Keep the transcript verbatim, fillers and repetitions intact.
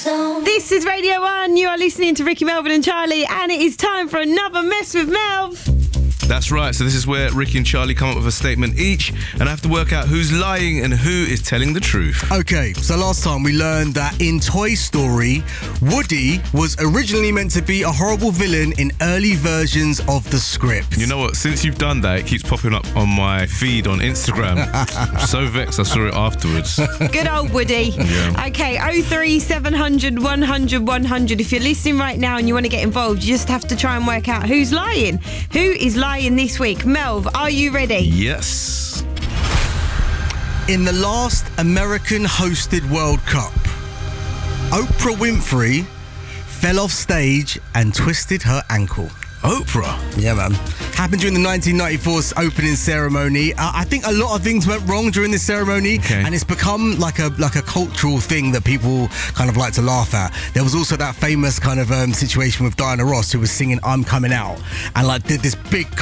This is Radio one. You are listening to Ricky, Melvin and Charlie, and it is time for another Mess with Melv. That's right, so this is where Ricky and Charlie come up with a statement each, and I have to work out who's lying and who is telling the truth. Okay, so last time we learned that in Toy Story, Woody was originally meant to be a horrible villain in early versions of the script. You know what, since you've done that, it keeps popping up on my feed on Instagram. I'm so vexed I saw it afterwards. Good old Woody. Yeah. Okay, oh three seven hundred one hundred one hundred. If you're listening right now and you want to get involved, you just have to try and work out who's lying. Who is lying this week? Melv, are you ready? Yes. In the last American-hosted World Cup, Oprah Winfrey fell off stage and twisted her ankle. Oprah? Yeah, man. Happened during the nineteen ninety-four opening ceremony. Uh, I think a lot of things went wrong during this ceremony, okay. and it's become like a like a cultural thing that people kind of like to laugh at. There was also that famous kind of um, situation with Diana Ross, who was singing "I'm Coming Out" and like did this big